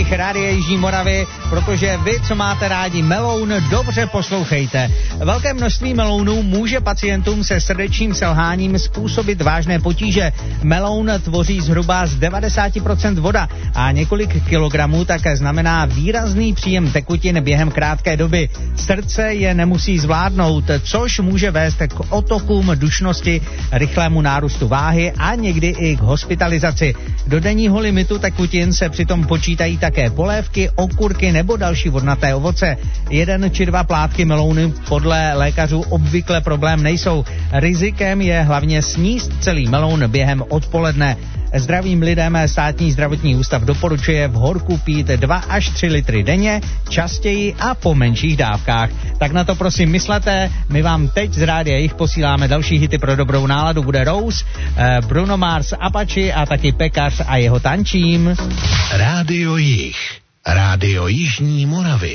jich Rádia Jižní Moravy, protože vy, co máte rádi meloun, dobře poslouchejte. Velké množství melounů může pacientům se srdečním selháním způsobit vážné potíže. Meloun tvoří zhruba z 90% voda a několik kilogramů také znamená výrazný příjem tekutin během krátké doby. Srdce je nemusí zvládnout, což může vést k otokům dušnosti, rychlému nárůstu váhy a někdy i k hospitalizaci. Do denního limitu tekutin se přitom počítají také polévky, okurky nebo další vodnaté ovoce. 1 či 2 plátky melouny podle lékařů obvykle problém nejsou. Rizikem je hlavně sníst celý meloun během odpoledne. Zdravým lidem Státní zdravotní ústav doporučuje v horku pít 2 až 3 litry denně, častěji a po menších dávkách. Tak na to prosím myslete, my vám teď z Rádia Jich posíláme další hity pro dobrou náladu. Bude Rose, Bruno Mars, Apache a taky Pekař a jeho Tančím. Rádio Jich, Rádio Jižní Moravy.